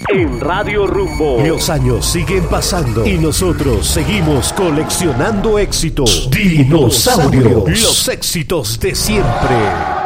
En Radio Rumbo. Los años siguen pasando y nosotros seguimos coleccionando éxitos. Dinosaurios. Los éxitos de siempre.